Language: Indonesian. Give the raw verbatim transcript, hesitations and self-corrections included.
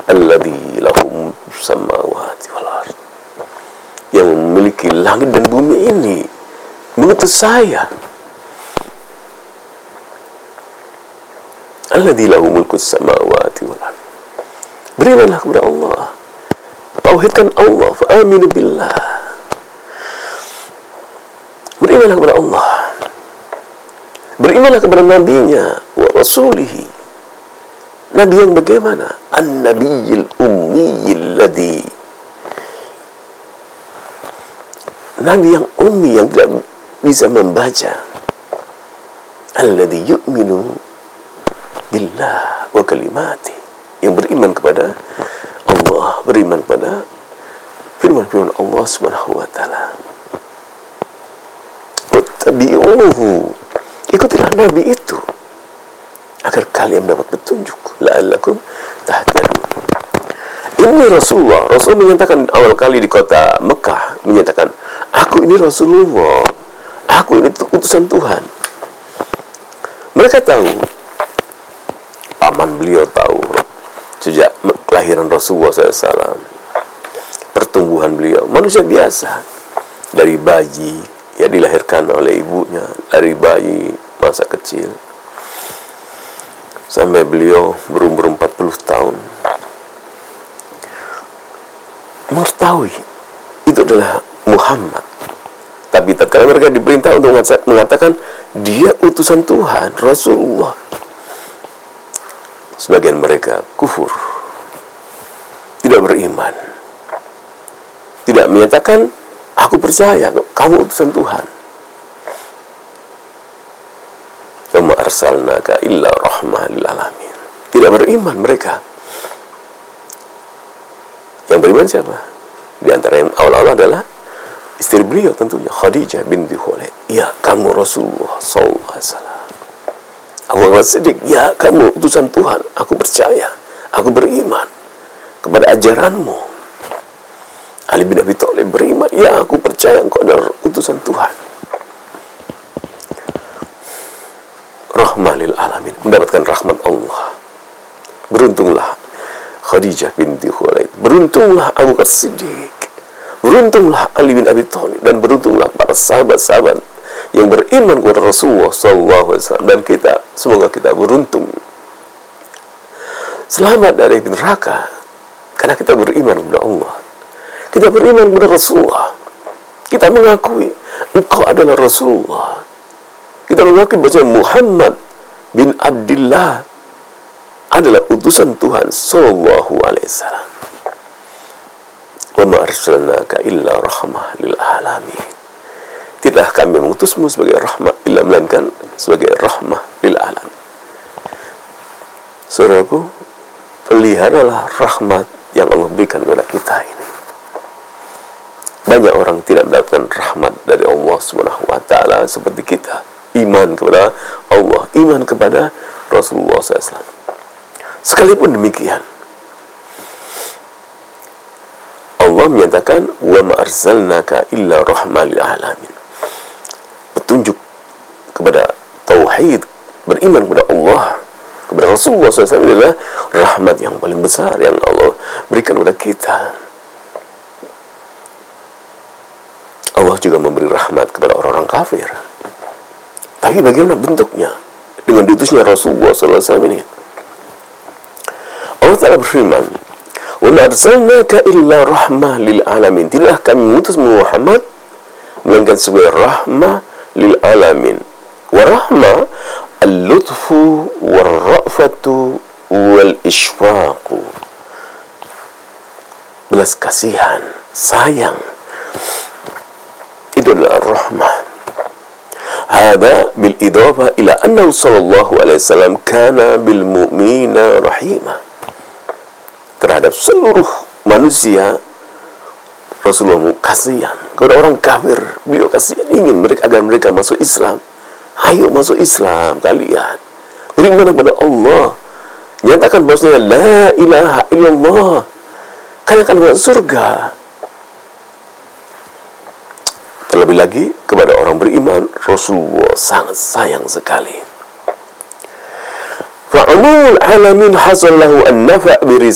alladzi lahu samawati wal ard, yang memiliki langit dan bumi ini, mengutus saya. Alladzi lahu mulkus samawati wal ard. Berimanlah kepada Allah, tauhidkan Allah, fa aminu billah. Berimanlah kepada Allah, berimanlah kepada nabinya wa rasulihi. Nabi yang bagaimana? An-nabiyil ummiyil ladzi, nabi yang ummi, yang tidak bisa membaca. Alladzi yu'minu billah wa kalimati, yang beriman kepada Allah, beriman kepada firman-firman Allah Subhanahu wa taala. Wattabi'uhu, ikutilah nabi itu agar kalian mendapat petunjuk, la'allakum tahtadun. Ini Rasulullah. Rasul menyatakan awal kali di kota Mekah, menyatakan, aku ini Rasulullah, aku ini utusan Tuhan. Mereka tahu, paman beliau tahu, sejak kelahiran Rasulullah shallallahu alaihi wasallam, pertumbuhan beliau, manusia biasa, dari bayi, ya dilahirkan oleh ibunya, dari bayi masa kecil, sampai beliau berumur empat puluh tahun, mengetahui itu adalah Muhammad. Tapi tatkala mereka diperintah untuk mengatakan dia utusan Tuhan, Rasulullah, sebagian mereka kufur, tidak beriman, tidak menyatakan aku percaya kamu utusan Tuhan. Wa ma arsalnaka illa rahmah lil alamin. Tidak beriman mereka. Yang beriman siapa? Di antara yang awal-awal adalah istri beliau tentunya, Khadijah binti Khuwailid. Ya, kamu Rasulullah sallallahu alaihi wasallam. Abu Bakar Siddiq, ya kamu utusan Tuhan, aku percaya, aku beriman kepada ajaranmu. Ali bin Abi Thalib beriman, ya aku percaya engkau adalah utusan Tuhan. Rahmah lil alamin, mendapatkan rahmat Allah. Beruntunglah Khadijah binti Khuwailid, beruntunglah Abu Bakar Siddiq, beruntunglah Ali bin Abi Thalib, dan beruntunglah para sahabat-sahabat yang beriman kepada Rasulullah sallallahu alaihi wasallam. Dan kita, semoga kita beruntung selamat dari neraka karena kita beriman kepada Allah, kita beriman kepada Rasulullah, kita mengakui engkau adalah Rasulullah, kita mengakui bahwa Muhammad bin Abdullah adalah utusan Tuhan sallallahu alaihi wasallam. Wa ma arsalnaka illa rahmah lil alamin. Tidaklah kami mengutusmu sebagai rahmat, illa melainkan sebagai rahmah lil alamin. Saudaraku, peliharalah rahmat yang Allah berikan kepada kita ini. Banyak orang tidak mendapatkan rahmat dari Allah Subhanahu wa taala seperti kita. Iman kepada Allah, iman kepada Rasulullah sallallahu alaihi wasallam. Sekalipun demikian, Allah menyatakan wa ma arsalnaka illa rahmatan lil alamin. Petunjuk kepada tauhid, beriman kepada Allah, kepada Rasulullah sallallahu alaihi wasallam adalah rahmat yang paling besar yang Allah berikan kepada kita. Allah juga memberi rahmat kepada orang-orang kafir. Tapi bagaimana bentuknya? Dengan diutusnya Rasulullah sallallahu alaihi wasallam ini. Allah Ta'ala berfirman, wa ma arsalnaka illa rahmah lil alamin. Tidaklah kami mengutus Muhammad melainkan sebagai rahmah lil alamin. Wa rahmah al-lutfu wal-ra'fatu wal-ishfaqu. Belas kasihan, sayang, itu adalah rahmah. Hada bil idafa ila annahu sallallahu alaihi wasallam kana bil mu'minina rahimah. Terhadap seluruh manusia, Rasulullah kasihan kepada orang kafir. Beliau kasihan, ingin mereka agar mereka masuk Islam. Ayo masuk Islam kalian, beriman kepada Allah, nyatakan bahwasanya la ilaha illallah, kalian akan masuk surga. Terlebih lagi kepada orang beriman, Rasulullah sangat sayang sekali. Fa'umul alamin hasallahu an-nafa'